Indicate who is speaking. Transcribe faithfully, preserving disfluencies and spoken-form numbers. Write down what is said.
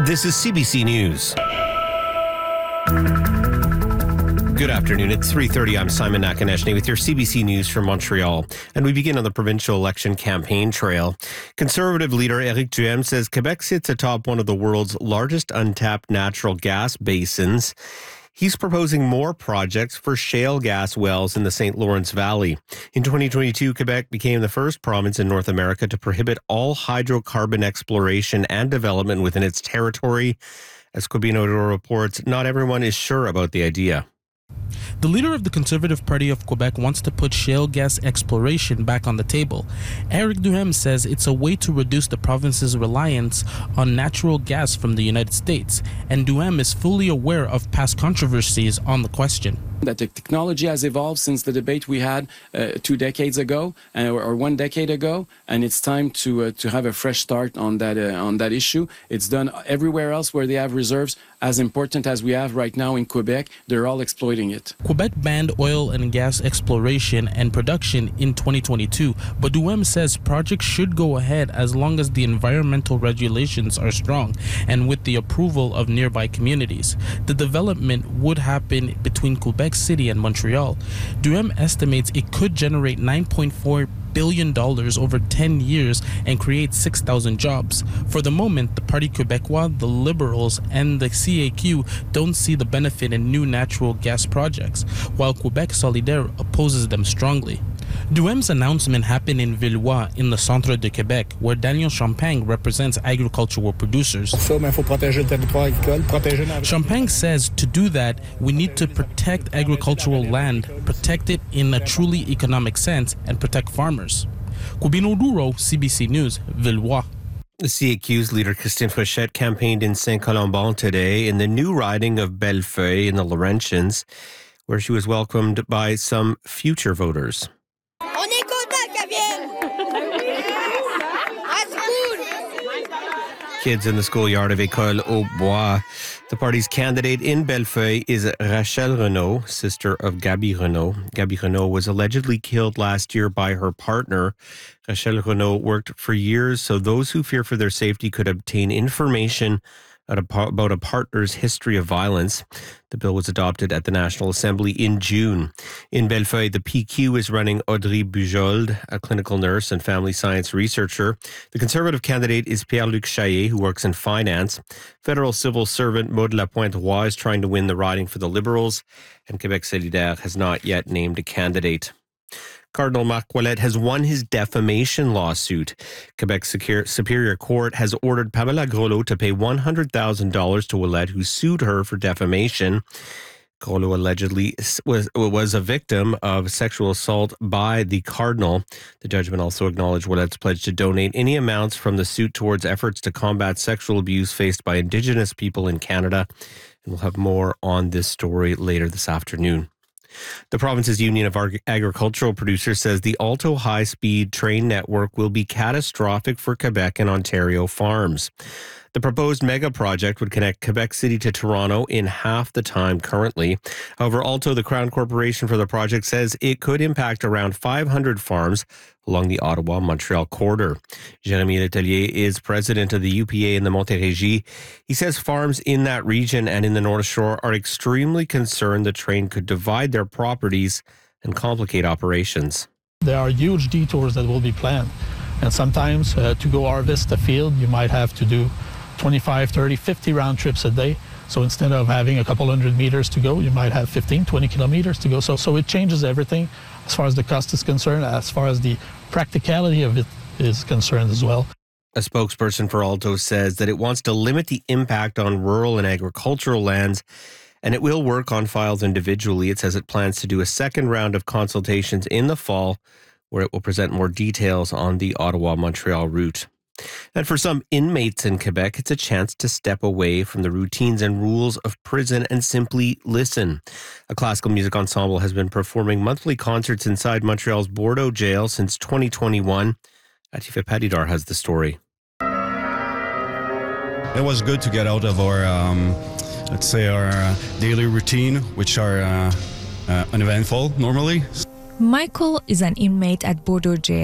Speaker 1: This is C B C News. Good afternoon. It's three thirty. I'm Simon Nakaneshny with your C B C News from Montreal. And we begin on the provincial election campaign trail. Conservative leader Éric Duhem says Quebec sits atop one of the world's largest untapped natural gas basins. He's proposing more projects for shale gas wells in the Saint Lawrence Valley. In twenty twenty-two, Quebec became the first province in North America to prohibit all hydrocarbon exploration and development within its territory. As Quebino reports, not everyone is sure about the idea.
Speaker 2: The leader of the Conservative Party of Quebec wants to put shale gas exploration back on the table. Éric Duhem says it's a way to reduce the province's reliance on natural gas from the United States, and Duhem is fully aware of past controversies on the question.
Speaker 3: That the technology has evolved since the debate we had uh, two decades ago uh, or one decade ago, and it's time to uh, to have a fresh start on that uh, on that issue. It's done everywhere else where they have reserves as important as we have right now in Quebec. They're all exploiting it.
Speaker 2: Quebec banned oil and gas exploration and production in twenty twenty-two, but Duhem says projects should go ahead as long as the environmental regulations are strong and with the approval of nearby communities. The development would happen between Quebec City and Montreal. Duhem estimates it could generate nine point four billion dollars over ten years and create six thousand jobs. For the moment, the Parti Québécois, the Liberals, and the C A Q don't see the benefit in new natural gas projects, while Quebec Solidaire opposes them strongly. Duhem's announcement happened in Villois in the Centre de Québec, where Daniel Champagne represents agricultural producers. Champagne says to do that, we need to protect agricultural land, protect it in a truly economic sense, and protect farmers. Quebino Duro, C B C News, Villois.
Speaker 1: The C A Q's leader, Christine Fréchette, campaigned in Saint-Colomban today in the new riding of Bellefeuille in the Laurentians, where she was welcomed by some future voters. Kids in the schoolyard of École au Bois. The party's candidate in Bellefeuille is Rachel Renaud, sister of Gaby Renaud. Gaby Renaud was allegedly killed last year by her partner. Rachel Renaud worked for years so those who fear for their safety could obtain information about a partner's history of violence. The bill was adopted at the National Assembly in June. In Bellefeuille, the P Q is running Audrey Bujold, a clinical nurse and family science researcher. The Conservative candidate is Pierre-Luc Chaillet, who works in finance. Federal civil servant Maud Lapointe-Roy is trying to win the riding for the Liberals, and Québec Solidaire has not yet named a candidate. Cardinal Marc Ouellet has won his defamation lawsuit. Quebec Superior Court has ordered Pamela Groslo to pay one hundred thousand dollars to Ouellet, who sued her for defamation. Groslo allegedly was, was a victim of sexual assault by the Cardinal. The judgment also acknowledged Ouellet's pledge to donate any amounts from the suit towards efforts to combat sexual abuse faced by Indigenous people in Canada. And we'll have more on this story later this afternoon. The province's Union of Agricultural Producers says the Alto high-speed train network will be catastrophic for Quebec and Ontario farms. The proposed mega project would connect Quebec City to Toronto in half the time currently. However, Alto, the Crown Corporation for the project, says it could impact around five hundred farms along the Ottawa-Montreal corridor. Jérémy Letelier is president of the U P A in the Montérégie. He says farms in that region and in the North Shore are extremely concerned the train could divide their properties and complicate operations.
Speaker 4: There are huge detours that will be planned. And sometimes uh, to go harvest a field, you might have to do twenty-five, thirty, fifty round trips a day. So instead of having a couple hundred meters to go, you might have fifteen, twenty kilometers to go. So, so it changes everything as far as the cost is concerned, as far as the practicality of it is concerned as well.
Speaker 1: A spokesperson for Alto says that it wants to limit the impact on rural and agricultural lands, and it will work on files individually. It says it plans to do a second round of consultations in the fall, where it will present more details on the Ottawa-Montreal route. And for some inmates in Quebec, it's a chance to step away from the routines and rules of prison and simply listen. A classical music ensemble has been performing monthly concerts inside Montreal's Bordeaux jail since twenty twenty-one. Atifa Padidar has the story.
Speaker 5: It was good to get out of our, um, let's say, our uh, daily routine, which are uh, uh, uneventful normally.
Speaker 6: Michael is an inmate at Bordeaux jail.